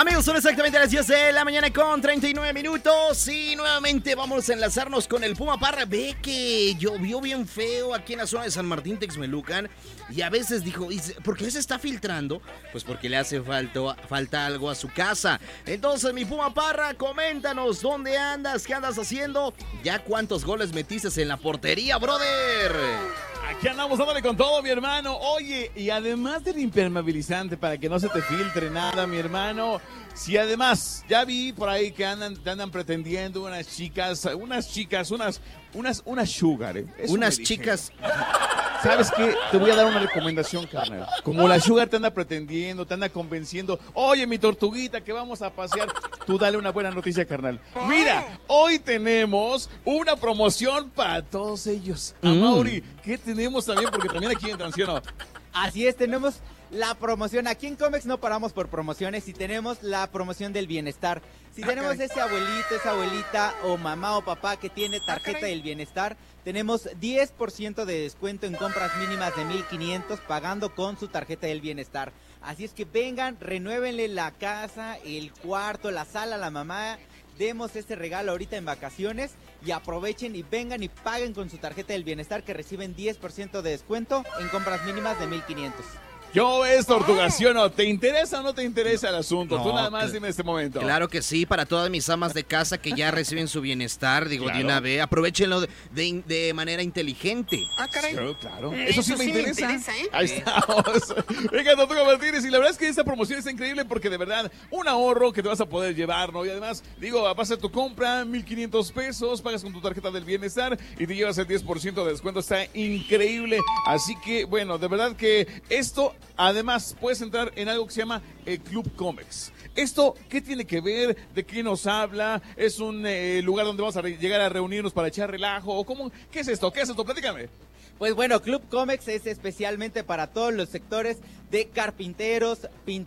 Amigos, son exactamente las 10 de la mañana con 39 minutos y nuevamente vamos a enlazarnos con el Puma Parra. Ve que llovió bien feo aquí en la zona de San Martín Texmelucan y a veces dijo, ¿por qué se está filtrando? Pues porque le hace falta algo a su casa. Entonces, mi Puma Parra, coméntanos, ¿dónde andas? ¿Qué andas haciendo? ¿Ya cuántos goles metiste en la portería, brother? Aquí andamos dándole con todo, mi hermano. Oye, y además del impermeabilizante para que no se te filtre nada, mi hermano. Si además, ya vi por ahí que te andan pretendiendo unas sugar, ¿eh? Unas chicas. ¿Sabes qué? Te voy a dar una recomendación, carnal. Como la sugar te anda pretendiendo, te anda convenciendo. Oye, mi tortuguita, que vamos a pasear. Tú dale una buena noticia, carnal. Mira, hoy tenemos una promoción para todos ellos. A Mauri, ¿qué tenemos también? Porque también aquí entran, ¿sí o no? Así es, tenemos la promoción. Aquí en Comex no paramos por promociones y tenemos la promoción del bienestar. Si tenemos ese abuelito, esa abuelita o mamá o papá que tiene tarjeta del bienestar, tenemos 10% de descuento en compras mínimas de 1,500 pagando con su tarjeta del bienestar. Así es que vengan, renuévenle la casa, el cuarto, la sala a la mamá. Demos este regalo ahorita en vacaciones y aprovechen y vengan y paguen con su tarjeta del bienestar que reciben 10% de descuento en compras mínimas de 1,500. Yo es tortugación, ¿no? ¿Te interesa o no te interesa el asunto? No, tú nada más dime este momento. Claro que sí, para todas mis amas de casa que ya reciben su bienestar, digo, claro. de una vez, aprovechenlo de manera inteligente. Ah, caray. Claro. Eso sí me interesa. ¿eh? Ahí estamos. Venga, Tortuga Martínez, y la verdad es que esta promoción está increíble porque de verdad, un ahorro que te vas a poder llevar, ¿no? Y además, digo, vas a hacer tu compra, 1,500 pesos, pagas con tu tarjeta del bienestar y te llevas el 10% de descuento. Está increíble. Así que, bueno, de verdad que esto, además, puedes entrar en algo que se llama Club Comex. ¿Esto qué tiene que ver? ¿De qué nos habla? ¿Es un lugar donde vamos a llegar a reunirnos para echar relajo? ¿O cómo? ¿Qué es esto? ¿Qué es esto? Platícame. Pues bueno, Club Comex es especialmente para todos los sectores de carpinteros, pintores,